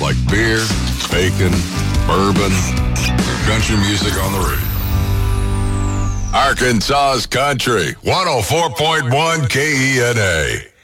like beer, bacon, bourbon, country music on the radio. Arkansas's Country, 104.1 KENA.